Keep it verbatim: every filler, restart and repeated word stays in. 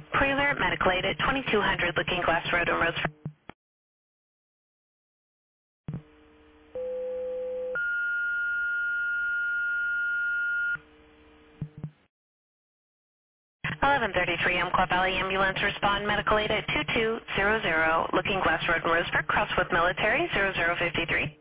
Prealert Medical Aid at twenty-two hundred Looking Glass Road in Roseford. eleven thirty-three Umpqua Valley Ambulance Respond Medical Aid at two two zero zero Looking Glass Road in Roseford. Cross with Military zero zero five three.